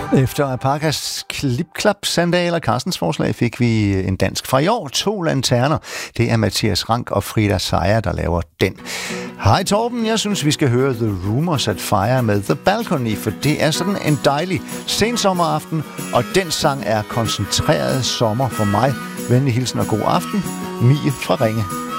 Efter Apakas klip-klap-sandaler Carstens forslag fik vi en dansk fra i år, 2 lanterner. Det er Mathias Rank og Frida Sejer, der laver den. Hej Torben, jeg synes vi skal høre The Rumors at Fire med The Balcony, for det er sådan en dejlig sensommeraften, og den sang er koncentreret sommer for mig. Venlig hilsen og god aften. Mie fra Ringe.